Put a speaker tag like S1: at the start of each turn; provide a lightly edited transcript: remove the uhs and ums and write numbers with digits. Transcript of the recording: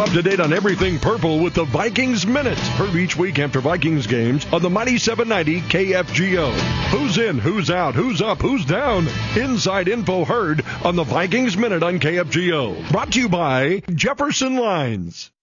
S1: up to date on everything purple with the Vikings Minute. Heard each week after Vikings games on the Mighty 790 KFGO. Who's in, who's out, who's up, who's down? Inside info heard on the Vikings Minute on KFGO. Brought to you by Jefferson Lines.